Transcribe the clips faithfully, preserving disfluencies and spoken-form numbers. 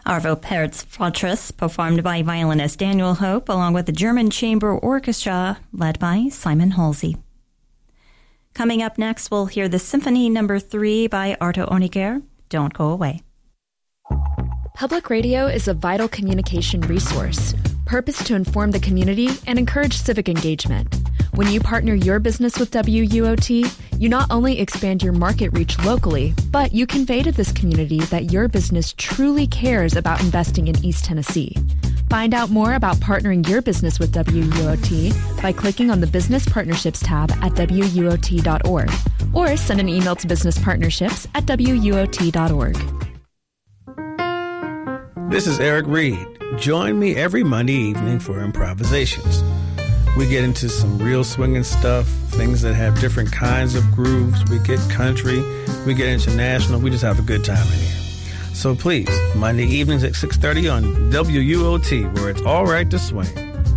Arvo Pärt's Fortress, performed by violinist Daniel Hope, along with the German Chamber Orchestra, led by Simon Halsey. Coming up next, we'll hear the Symphony Number three by Arto Honegger. Don't go away. Public radio is a vital communication resource, purposed to inform the community and encourage civic engagement. When you partner your business with W U O T, you not only expand your market reach locally, but you convey to this community that your business truly cares about investing in East Tennessee. Find out more about partnering your business with W U O T by clicking on the Business Partnerships tab at W U O T dot org, or send an email to business partnerships at W U O T dot org. This is Eric Reed. Join me every Monday evening for Improvisations. We get into some real swinging stuff, things that have different kinds of grooves. We get country, we get international. We just have a good time in here. So please, Monday evenings at six thirty on W U O T, where it's all right to swing.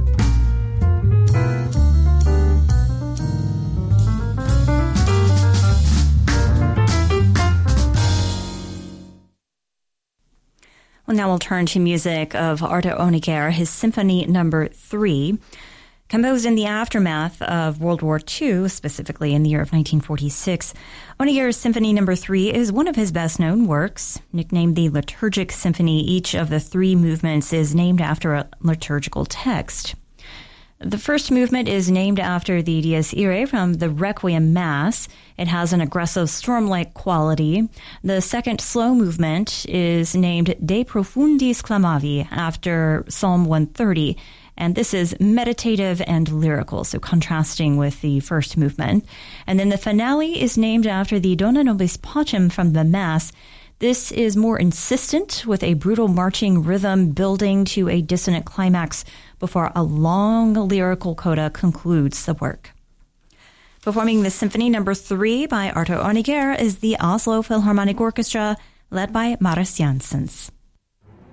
Well, now we'll turn to music of Arto Honegger, his Symphony Number three. Composed in the aftermath of World War Two, specifically in the year of nineteen forty-six, Honegger's Symphony Number three is one of his best-known works. Nicknamed the Liturgic Symphony, each of the three movements is named after a liturgical text. The first movement is named after the Dies Irae from the Requiem Mass. It has an aggressive storm-like quality. The second slow movement is named De Profundis Clamavi after Psalm one thirty, and this is meditative and lyrical, so contrasting with the first movement. And then the finale is named after the Dona Nobis Pacem from the Mass. This is more insistent, with a brutal marching rhythm building to a dissonant climax before a long lyrical coda concludes the work. Performing the Symphony Number three by Arto Honegger is the Oslo Philharmonic Orchestra, led by Marius Janssens.